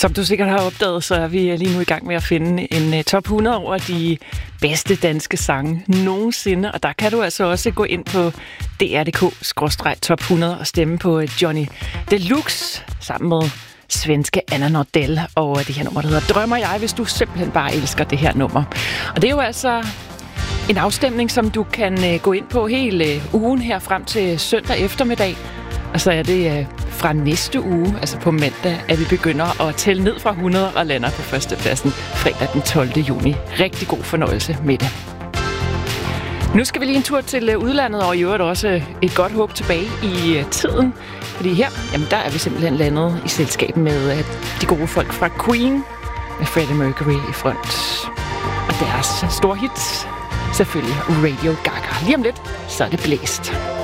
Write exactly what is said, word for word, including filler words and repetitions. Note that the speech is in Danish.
Som du sikkert har opdaget, så er vi lige nu i gang med at finde en uh, top hundrede over de bedste danske sange nogensinde. Og der kan du altså også gå ind på d r punktum d k skråstreg top hundrede og stemme på Johnny Deluxe sammen med svenske Anna Nordell og det her nummer, der hedder Drømmer jeg, hvis du simpelthen bare elsker det her nummer. Og det er jo altså en afstemning, som du kan uh, gå ind på hele uh, ugen her frem til søndag eftermiddag. Og så er det øh, fra næste uge, altså på mandag, at vi begynder at tælle ned fra hundrede og lander på førstepladsen fredag den tolvte juni. Rigtig god fornøjelse med det. Nu skal vi lige en tur til udlandet, og i øvrigt også et godt håb tilbage i øh, tiden. Fordi her, jamen der er vi simpelthen landet i selskab med øh, de gode folk fra Queen, med Freddie Mercury i front. Og deres store hits, selvfølgelig Radio Gaga. Lige om lidt, så er det blæst.